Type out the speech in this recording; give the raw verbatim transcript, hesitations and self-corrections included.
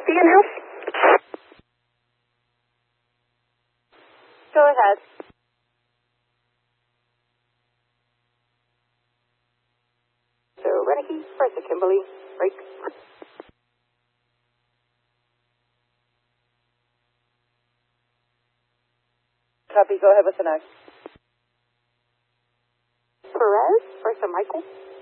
Sophia now? Go ahead. So, Reneke, where's the Kimberly? Break. Copy, go ahead with the next. Perez, where's the Michael?